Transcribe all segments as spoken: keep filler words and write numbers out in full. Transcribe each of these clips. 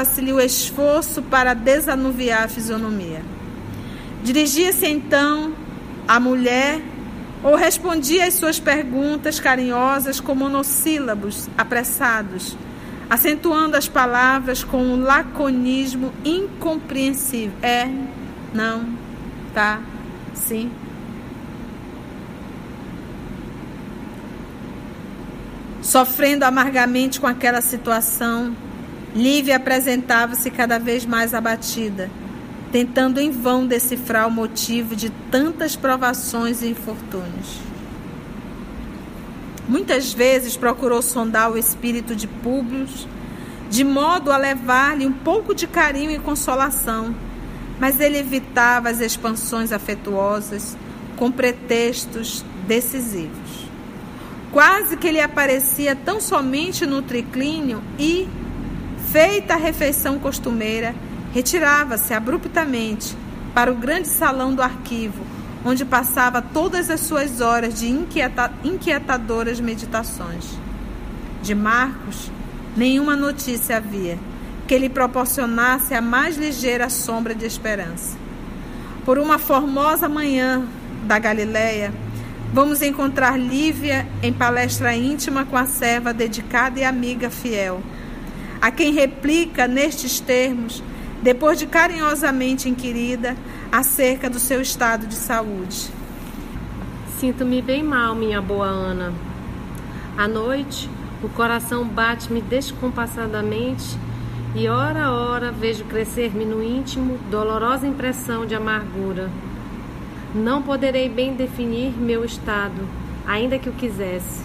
Multiplicava-se-lhe o esforço para desanuviar a fisionomia. Dirigia-se então à mulher ou respondia às suas perguntas carinhosas com monossílabos apressados, acentuando as palavras com um laconismo incompreensível. É, não, tá, sim. Sofrendo amargamente com aquela situação, Lívia apresentava-se cada vez mais abatida, tentando em vão decifrar o motivo de tantas provações e infortúnios. Muitas vezes procurou sondar o espírito de Públio, de modo a levar-lhe um pouco de carinho e consolação, mas ele evitava as expansões afetuosas com pretextos decisivos. Quase que ele aparecia tão somente no triclínio e, feita a refeição costumeira, retirava-se abruptamente para o grande salão do arquivo, onde passava todas as suas horas de inquieta- inquietadoras meditações. De Marcos, nenhuma notícia havia que lhe proporcionasse a mais ligeira sombra de esperança. Por uma formosa manhã da Galileia, vamos encontrar Lívia em palestra íntima com a serva dedicada e amiga fiel, a quem replica nestes termos, depois de carinhosamente inquirida acerca do seu estado de saúde. Sinto-me bem mal, minha boa Ana. À noite, o coração bate-me descompassadamente e, ora a ora, vejo crescer-me no íntimo dolorosa impressão de amargura. Não poderei bem definir meu estado, ainda que o quisesse.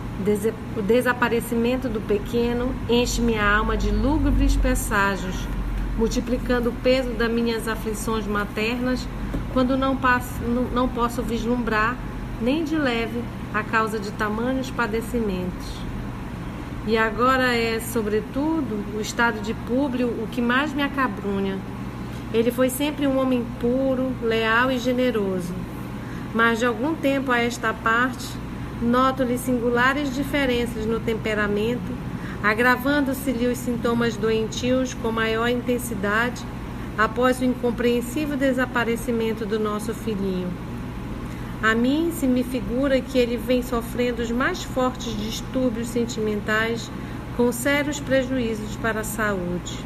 O desaparecimento do pequeno enche minha alma de lúgubres presságios, multiplicando o peso das minhas aflições maternas, quando não, passo, não, não posso vislumbrar, nem de leve, a causa de tamanhos padecimentos. E agora é, sobretudo, o estado de Públio o que mais me acabrunha. Ele foi sempre um homem puro, leal e generoso. Mas de algum tempo a esta parte, noto-lhe singulares diferenças no temperamento, agravando-se-lhe os sintomas doentios com maior intensidade após o incompreensível desaparecimento do nosso filhinho. A mim se me figura que ele vem sofrendo os mais fortes distúrbios sentimentais com sérios prejuízos para a saúde.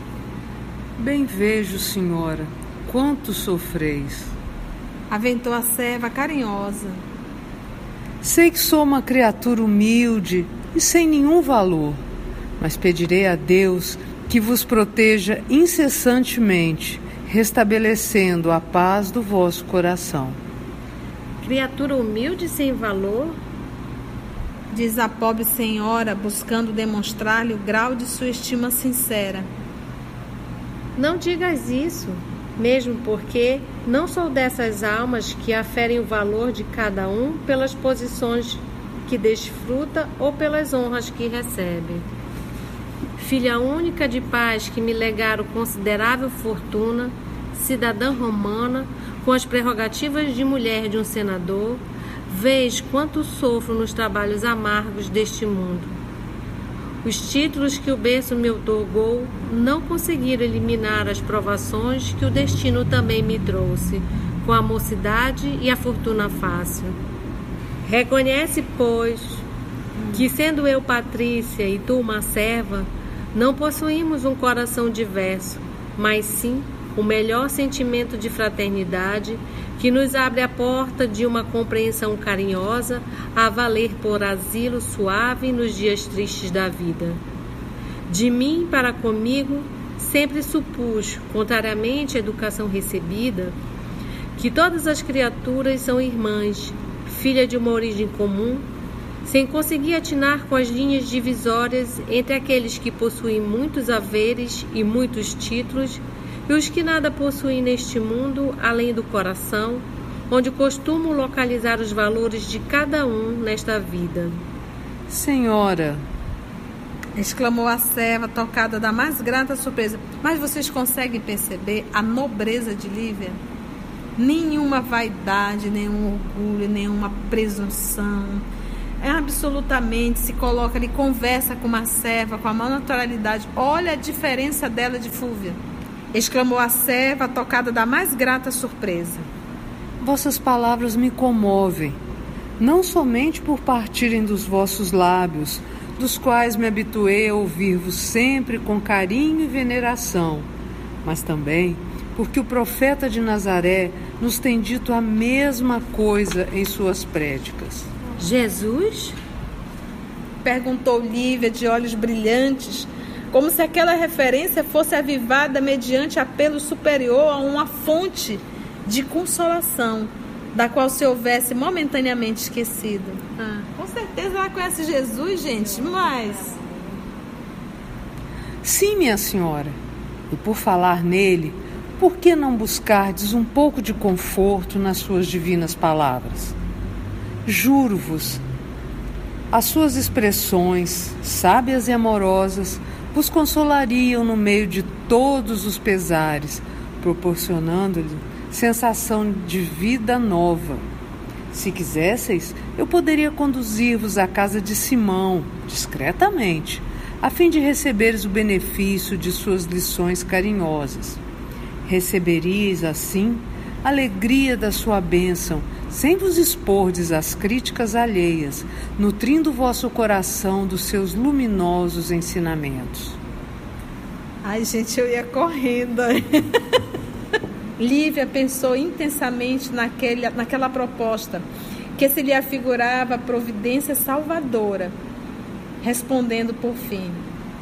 Bem vejo, senhora, quanto sofreis. Aventou a serva carinhosa. Sei que sou uma criatura humilde e sem nenhum valor, mas pedirei a Deus que vos proteja incessantemente, restabelecendo a paz do vosso coração. Criatura humilde e sem valor? Diz a pobre senhora, buscando demonstrar-lhe o grau de sua estima sincera. Não digas isso, mesmo porque não sou dessas almas que aferem o valor de cada um pelas posições que desfruta ou pelas honras que recebe. Filha única de pais que me legaram considerável fortuna, cidadã romana, com as prerrogativas de mulher de um senador, vês quanto sofro nos trabalhos amargos deste mundo. Os títulos que o berço me outorgou não conseguiram eliminar as provações que o destino também me trouxe, com a mocidade e a fortuna fácil. Reconhece, pois, que sendo eu Patrícia e tu uma serva, não possuímos um coração diverso, mas sim o melhor sentimento de fraternidade que nos abre a porta de uma compreensão carinhosa a valer por asilo suave nos dias tristes da vida. De mim para comigo, sempre supus, contrariamente à educação recebida, que todas as criaturas são irmãs, filhas de uma origem comum, sem conseguir atinar com as linhas divisórias entre aqueles que possuem muitos haveres e muitos títulos e os que nada possuem neste mundo além do coração, onde costumo localizar os valores de cada um nesta vida. Senhora, exclamou a serva, tocada da mais grata surpresa. Mas vocês conseguem perceber a nobreza de Lívia? Nenhuma vaidade, nenhum orgulho, nenhuma presunção, é absolutamente, se coloca ali, conversa com uma serva, com a maior naturalidade. Olha a diferença dela de Fúvia. Exclamou a serva, tocada da mais grata surpresa. Vossas palavras me comovem, não somente por partirem dos vossos lábios, dos quais me habituei a ouvir-vos sempre com carinho e veneração, mas também porque o profeta de Nazaré nos tem dito a mesma coisa em suas prédicas. Jesus? Perguntou Lívia, de olhos brilhantes, como se aquela referência fosse avivada mediante apelo superior a uma fonte de consolação, da qual se houvesse momentaneamente esquecido. Ah, com certeza ela conhece Jesus, gente, mas... Sim, minha senhora. E por falar nele, por que não buscardes um pouco de conforto nas suas divinas palavras? Juro-vos, as suas expressões, sábias e amorosas, vos consolariam no meio de todos os pesares, proporcionando-lhe sensação de vida nova. Se quisesseis, eu poderia conduzir-vos à casa de Simão, discretamente, a fim de receberes o benefício de suas lições carinhosas. Receberíeis, assim, a alegria da sua bênção, sem vos expordes às críticas alheias, nutrindo vosso coração dos seus luminosos ensinamentos. Ai, gente, eu ia correndo. Lívia pensou intensamente naquele, naquela proposta, que se lhe afigurava a providência salvadora, respondendo por fim: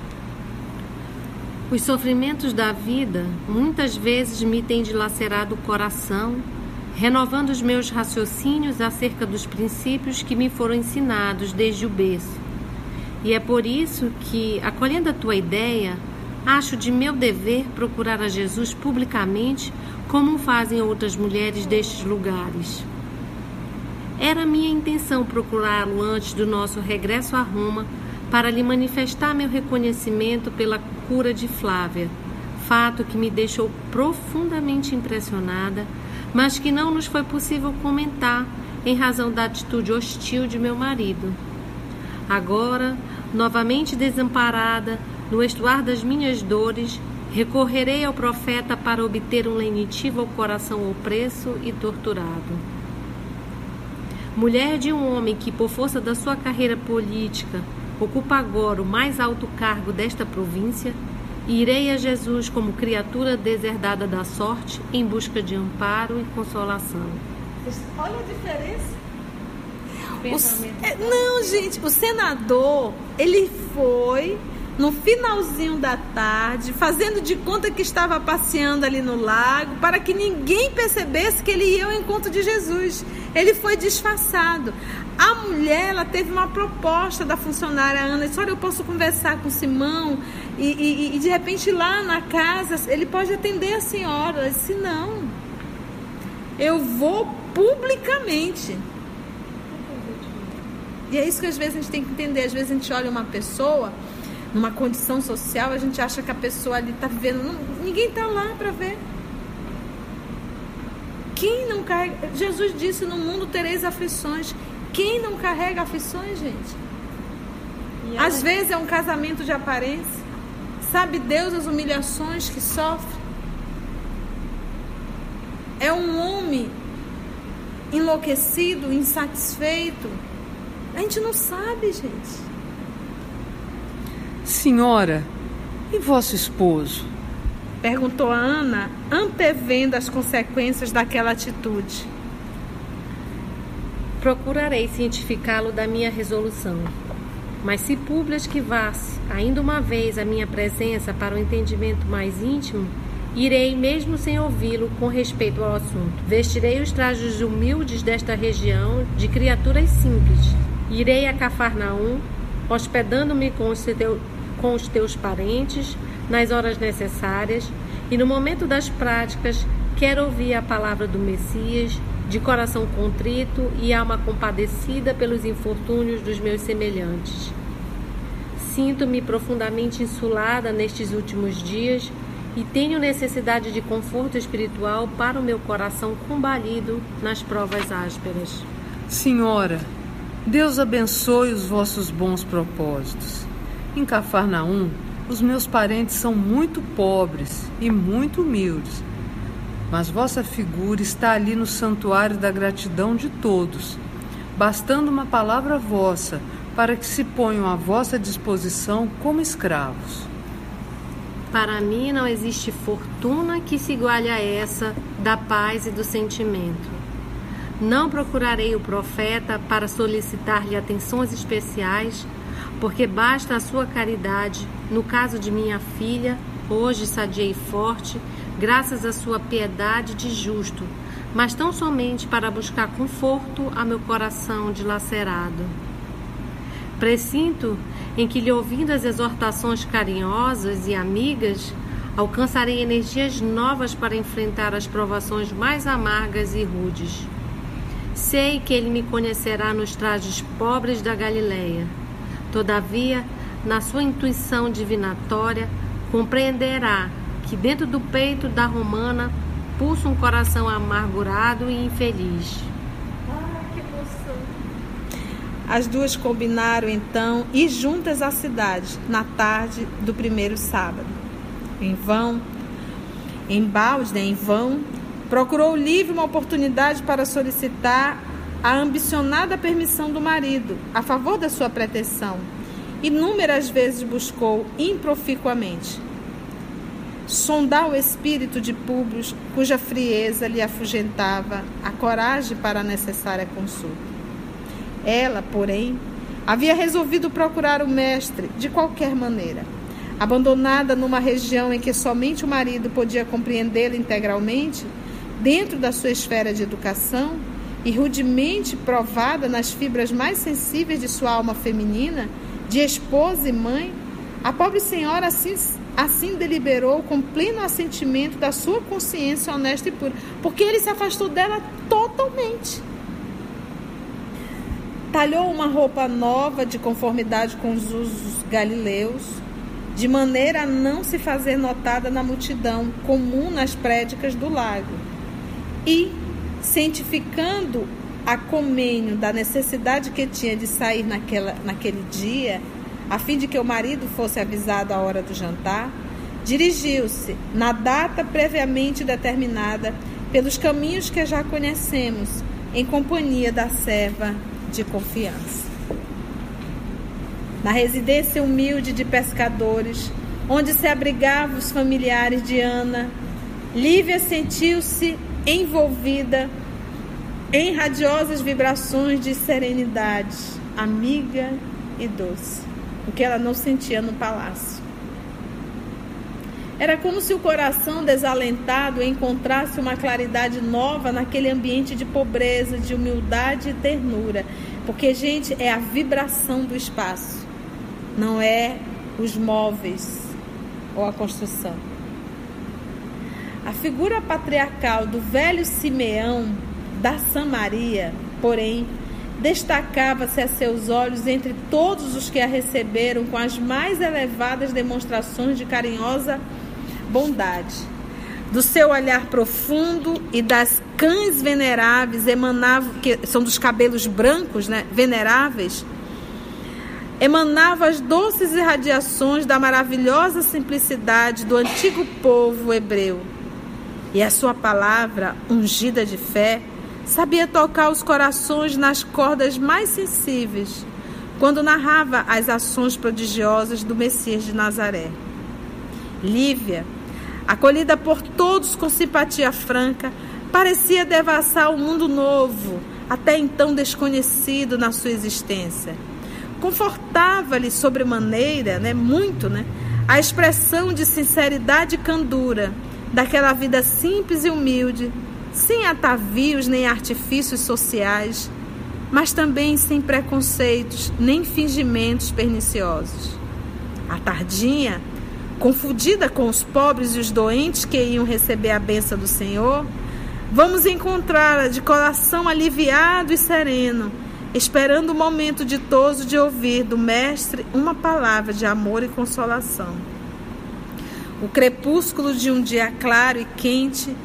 os sofrimentos da vida muitas vezes me têm dilacerado o coração, renovando os meus raciocínios acerca dos princípios que me foram ensinados desde o berço. E é por isso que, acolhendo a tua ideia, acho de meu dever procurar a Jesus publicamente, como fazem outras mulheres destes lugares. Era minha intenção procurá-lo antes do nosso regresso a Roma, para lhe manifestar meu reconhecimento pela cura de Flávia, fato que me deixou profundamente impressionada, mas que não nos foi possível comentar em razão da atitude hostil de meu marido. Agora, novamente desamparada, no estuar das minhas dores, recorrerei ao profeta para obter um lenitivo ao coração opresso e torturado. Mulher de um homem que, por força da sua carreira política, ocupa agora o mais alto cargo desta província, irei a Jesus como criatura deserdada da sorte em busca de amparo e consolação. Olha a diferença. O, é, não, gente, o senador, ele foi no finalzinho da tarde, fazendo de conta que estava passeando ali no lago, para que ninguém percebesse que ele ia ao encontro de Jesus. Ele foi disfarçado. A mulher, ela teve uma proposta da funcionária Ana, disse: olha, eu posso conversar com Simão e, e, e de repente lá na casa ele pode atender a senhora. Ela disse: não, eu vou publicamente. E é isso que às vezes a gente tem que entender. Às vezes a gente olha uma pessoa numa condição social, a gente acha que a pessoa ali está vivendo, não, ninguém está lá para ver. Quem não carrega, Jesus disse: no mundo tereis aflições. Quem não carrega aflições, gente? Ela... Às vezes é um casamento de aparência. Sabe Deus as humilhações que sofre? É um homem enlouquecido, insatisfeito. A gente não sabe, gente. Senhora, e vosso esposo? Perguntou a Ana, antevendo as consequências daquela atitude. Procurarei cientificá-lo da minha resolução. Mas se Públio esquivasse ainda uma vez a minha presença para um entendimento mais íntimo, irei, mesmo sem ouvi-lo, com respeito ao assunto. Vestirei os trajes humildes desta região, de criaturas simples. Irei a Cafarnaum, hospedando-me com os, teu, com os teus parentes, nas horas necessárias, e no momento das práticas, quero ouvir a palavra do Messias, de coração contrito e alma compadecida pelos infortúnios dos meus semelhantes. Sinto-me profundamente insulada nestes últimos dias e tenho necessidade de conforto espiritual para o meu coração combalido nas provas ásperas. Senhora, Deus abençoe os vossos bons propósitos. Em Cafarnaum, os meus parentes são muito pobres e muito humildes, mas vossa figura está ali no santuário da gratidão de todos, bastando uma palavra vossa para que se ponham à vossa disposição como escravos. Para mim não existe fortuna que se iguale a essa da paz e do sentimento. Não procurarei o profeta para solicitar-lhe atenções especiais, porque basta a sua caridade. No caso de minha filha, hoje sadia e forte, graças à sua piedade de justo, mas tão somente para buscar conforto a meu coração dilacerado. Presinto em que, lhe ouvindo as exortações carinhosas e amigas, alcançarei energias novas para enfrentar as provações mais amargas e rudes. Sei que ele me conhecerá nos trajes pobres da Galileia. Todavia, na sua intuição divinatória, compreenderá que dentro do peito da romana pulsa um coração amargurado e infeliz. Ah, que emoção! As duas combinaram então ir juntas à cidade na tarde do primeiro sábado. Em vão, em balde, em vão, procurou livre uma oportunidade para solicitar a ambicionada permissão do marido a favor da sua pretensão. Inúmeras vezes buscou improficuamente sondar o espírito de Públio, cuja frieza lhe afugentava a coragem para a necessária consulta. Ela, porém, havia resolvido procurar o mestre de qualquer maneira. Abandonada numa região em que somente o marido podia compreendê-la integralmente, dentro da sua esfera de educação, e rudemente provada nas fibras mais sensíveis de sua alma feminina, de esposa e mãe, a pobre senhora assim, assim deliberou com pleno assentimento da sua consciência honesta e pura, porque ele se afastou dela totalmente. Talhou uma roupa nova de conformidade com os usos galileus, de maneira a não se fazer notada na multidão comum nas prédicas do lago, e, cientificando a comênio da necessidade que tinha de sair naquela, naquele dia, a fim de que o marido fosse avisado à hora do jantar, dirigiu-se, na data previamente determinada, pelos caminhos que já conhecemos, em companhia da serva de confiança. Na residência humilde de pescadores, onde se abrigavam os familiares de Ana, Lívia sentiu-se envolvida em radiosas vibrações de serenidade, amiga e doce, o que ela não sentia no palácio. Era como se o coração desalentado encontrasse uma claridade nova naquele ambiente de pobreza, de humildade e ternura, porque, gente, é a vibração do espaço, não é os móveis ou a construção. A figura patriarcal do velho Simeão da Samaria, porém, destacava-se a seus olhos entre todos os que a receberam com as mais elevadas demonstrações de carinhosa bondade. Do seu olhar profundo e das cães veneráveis emanavam, que são dos cabelos brancos, né, veneráveis, emanavam as doces irradiações da maravilhosa simplicidade do antigo povo hebreu. E a sua palavra, ungida de fé, sabia tocar os corações nas cordas mais sensíveis, quando narrava as ações prodigiosas do Messias de Nazaré. Lívia, acolhida por todos com simpatia franca, parecia devassar o mundo novo, até então desconhecido na sua existência. Confortava-lhe sobremaneira, né, muito, né, a expressão de sinceridade e candura daquela vida simples e humilde, sem atavios nem artifícios sociais, mas também sem preconceitos nem fingimentos perniciosos. A tardinha, confundida com os pobres e os doentes que iam receber a bênção do Senhor, vamos encontrá-la de coração aliviado e sereno, esperando o momento ditoso de ouvir do Mestre uma palavra de amor e consolação. O crepúsculo de um dia claro e quente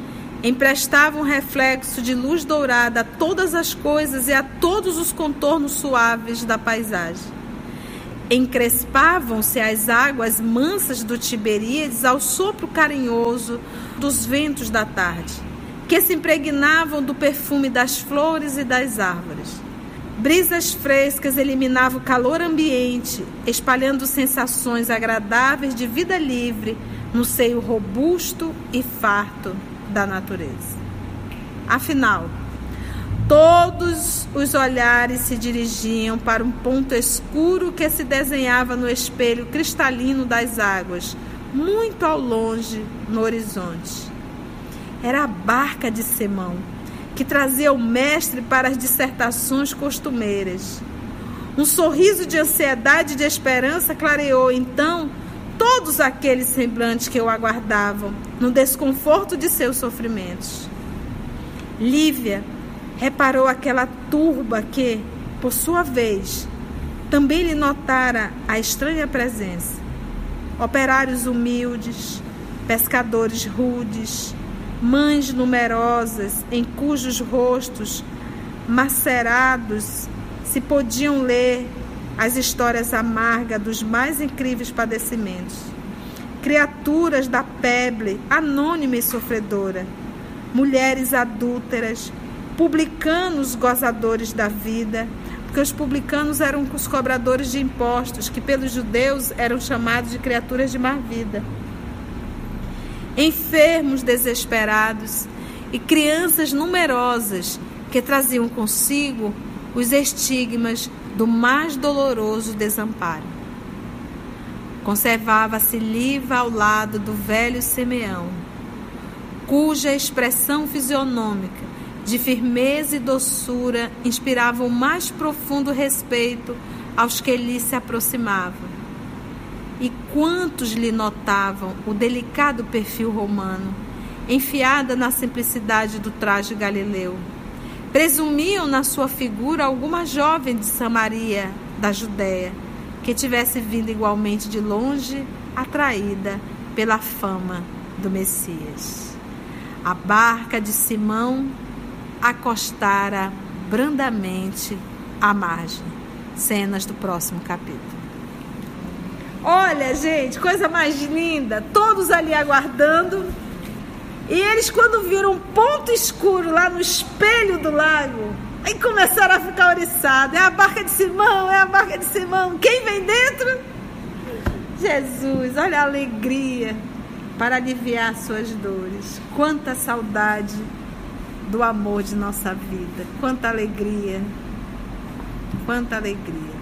emprestava um reflexo de luz dourada a todas as coisas e a todos os contornos suaves da paisagem. Encrespavam-se as águas mansas do Tiberíades ao sopro carinhoso dos ventos da tarde, que se impregnavam do perfume das flores e das árvores. Brisas frescas eliminavam o calor ambiente, espalhando sensações agradáveis de vida livre no seio robusto e farto da natureza. Afinal, todos os olhares se dirigiam para um ponto escuro que se desenhava no espelho cristalino das águas, muito ao longe no horizonte. Era a barca de Simão, que trazia o mestre para as dissertações costumeiras. Um sorriso de ansiedade e de esperança clareou então todos aqueles semblantes que o aguardavam, no desconforto de seus sofrimentos. Lívia reparou aquela turba que, por sua vez, também lhe notara a estranha presença. Operários humildes, pescadores rudes, mães numerosas em cujos rostos macerados se podiam ler as histórias amargas dos mais incríveis padecimentos. Criaturas da peble, anônima e sofredora, mulheres adúlteras, publicanos gozadores da vida, porque os publicanos eram os cobradores de impostos, que pelos judeus eram chamados de criaturas de má vida. Enfermos desesperados e crianças numerosas que traziam consigo os estigmas do mais doloroso desamparo. Conservava-se Liva ao lado do velho Simeão, cuja expressão fisionômica de firmeza e doçura inspirava o mais profundo respeito aos que lhe se aproximavam. E quantos lhe notavam o delicado perfil romano, enfiada na simplicidade do traje galileu. Presumiam na sua figura alguma jovem de Samaria, da Judéia, que tivesse vindo igualmente de longe, atraída pela fama do Messias. A barca de Simão acostara brandamente à margem. Cenas do próximo capítulo. Olha, gente, coisa mais linda, todos ali aguardando. E eles, quando viram um ponto escuro lá no espelho do lago, aí começaram a ficar oriçados. É a barca de Simão, é a barca de Simão. Quem vem dentro? Jesus, olha a alegria para aliviar suas dores. Quanta saudade do amor de nossa vida. Quanta alegria, quanta alegria.